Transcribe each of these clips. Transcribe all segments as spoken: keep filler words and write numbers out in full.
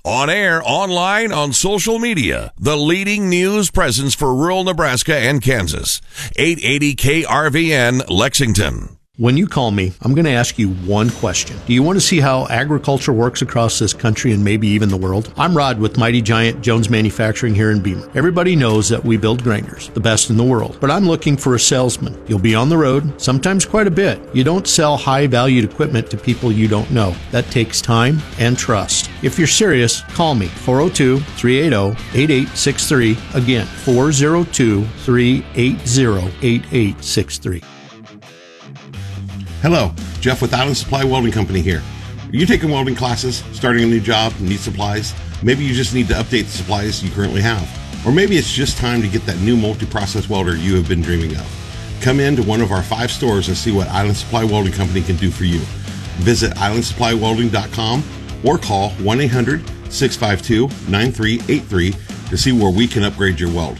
On air, online, on social media, the leading news presence for rural Nebraska and Kansas. eight eighty K R V N, Lexington. When you call me, I'm going to ask you one question. Do you want to see how agriculture works across this country and maybe even the world? I'm Rod with Mighty Giant Jones Manufacturing here in Beamer. Everybody knows that we build grinders, the best in the world. But I'm looking for a salesman. You'll be on the road, sometimes quite a bit. You don't sell high-valued equipment to people you don't know. That takes time and trust. If you're serious, call me, four oh two, three eight oh, eight eight six three. Again, four oh two, three eight oh, eight eight six three. Hello, Jeff with Island Supply Welding Company here. Are you taking welding classes, starting a new job, need supplies? Maybe you just need to update the supplies you currently have. Or maybe it's just time to get that new multi-process welder you have been dreaming of. Come in to one of our five stores and see what Island Supply Welding Company can do for you. Visit island supply welding dot com or call one eight hundred, six five two, nine three eight three to see where we can upgrade your weld.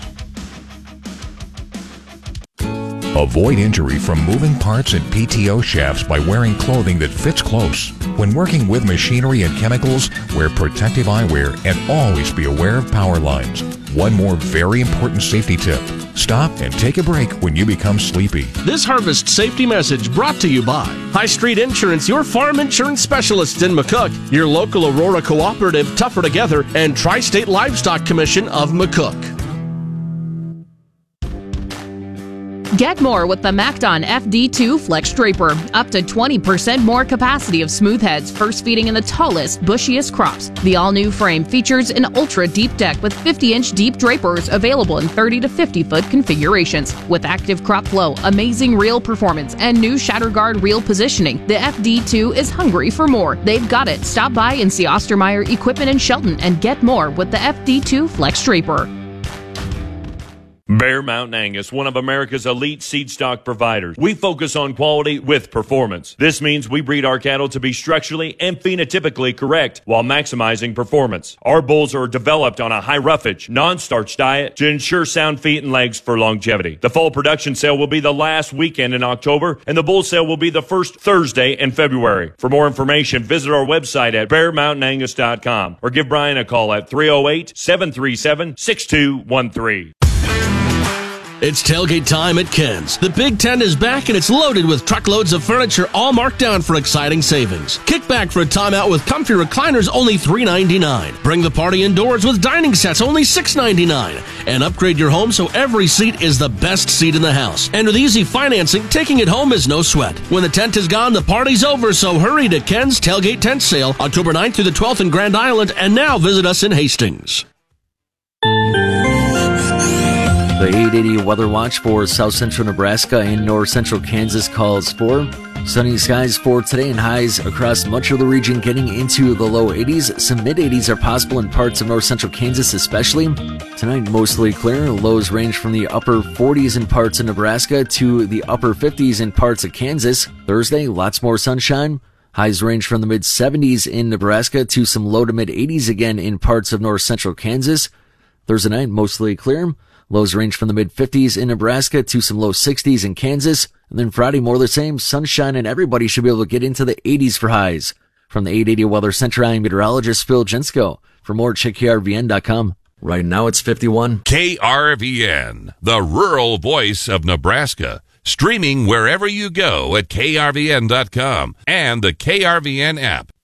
Avoid injury from moving parts and P T O shafts by wearing clothing that fits close. When working with machinery and chemicals, wear protective eyewear and always be aware of power lines. One more very important safety tip. Stop and take a break when you become sleepy. This harvest safety message brought to you by High Street Insurance, your farm insurance specialists in McCook, your local Aurora Cooperative, Tougher Together, and Tri-State Livestock Commission of McCook. Get more with the MacDon F D two Flex Draper. Up to twenty percent more capacity of smooth heads, first feeding in the tallest, bushiest crops. The all-new frame features an ultra-deep deck with fifty-inch deep drapers available in thirty to fifty foot configurations. With active crop flow, amazing reel performance, and new shatter guard reel positioning, the F D two is hungry for more. They've got it. Stop by and see Ostermeyer Equipment in Shelton and get more with the F D two Flex Draper. Bear Mountain Angus, one of America's elite seed stock providers. We focus on quality with performance. This means we breed our cattle to be structurally and phenotypically correct while maximizing performance. Our bulls are developed on a high roughage, non-starch diet to ensure sound feet and legs for longevity. The fall production sale will be the last weekend in October, and the bull sale will be the first Thursday in February. For more information, visit our website at bear mountain angus dot com or give Brian a call at three oh eight, seven three seven, six two one three. It's tailgate time at Ken's. The Big Tent is back and it's loaded with truckloads of furniture all marked down for exciting savings. Kick back for a timeout with comfy recliners only three ninety-nine. Bring the party indoors with dining sets only six ninety-nine. And upgrade your home so every seat is the best seat in the house. And with easy financing, taking it home is no sweat. When the tent is gone, the party's over, so hurry to Ken's Tailgate Tent Sale October ninth through the twelfth in Grand Island, and now visit us in Hastings. The eight eighty Weather Watch for South Central Nebraska and North Central Kansas calls for sunny skies for today and highs across much of the region getting into the low eighties. Some mid eighties are possible in parts of North Central Kansas especially. Tonight mostly clear. Lows range from the upper forties in parts of Nebraska to the upper fifties in parts of Kansas. Thursday, lots more sunshine. Highs range from the mid seventies in Nebraska to some low to mid eighties again in parts of North Central Kansas. Thursday night mostly clear. Lows range from the mid fifties in Nebraska to some low sixties in Kansas. And then Friday, more of the same, sunshine, and everybody should be able to get into the eighties for highs. From the eight eighty Weather Center, I'm meteorologist Phil Jensko. For more, check K R V N dot com. Right now, it's fifty-one. K R V N, the rural voice of Nebraska. Streaming wherever you go at K R V N dot com and the K R V N app.